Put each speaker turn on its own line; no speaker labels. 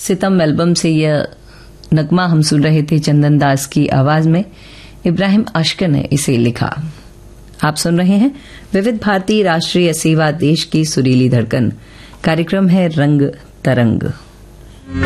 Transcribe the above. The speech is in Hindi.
सितम एल्बम से यह नगमा हम सुन रहे थे चंदन दास की आवाज में। इब्राहिम अशकर ने इसे लिखा। आप सुन रहे हैं विविध भारती राष्ट्रीय सेवा, देश की सुरीली धड़कन। कार्यक्रम है रंग तरंग।